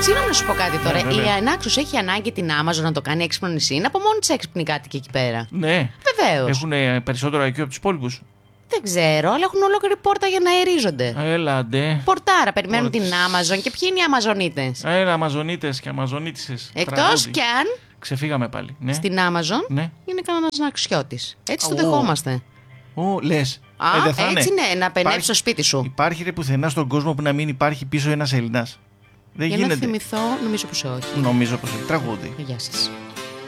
Συγγνώμη να σου πω κάτι τώρα. Η Ανάξος έχει ανάγκη την Amazon να το κάνει έξυπνο νησί. Είναι από μόνη της έξυπνη κάτοικοι εκεί πέρα. Ναι. Βεβαίως. Έχουν περισσότερο IQ από τους υπόλοιπους. Δεν ξέρω, αλλά έχουν ολόκληρη πόρτα για να αερίζονται. Έλα, ντε. Πορτάρα, περιμένουν την Amazon. Και ποιοι είναι οι Αμαζονίτες? Έλα, Αμαζονίτες και Αμαζονίτησες. Εκτός κι αν Ξεφύγαμε πάλι. Ναι. στην Amazon Ναι. είναι κανένας Αναξιώτης. Έτσι το δεχόμαστε. Λες. Α, έτσι ναι, να πενέψει στο σπίτι σου. Υπάρχει ρε πουθενά στον κόσμο που να μην υπάρχει πίσω ένας Έλληνας? Δεν Για γίνεται. να θυμηθώ, νομίζω πως όχι. Νομίζω πως όχι. Τραγούδι. Γεια σας.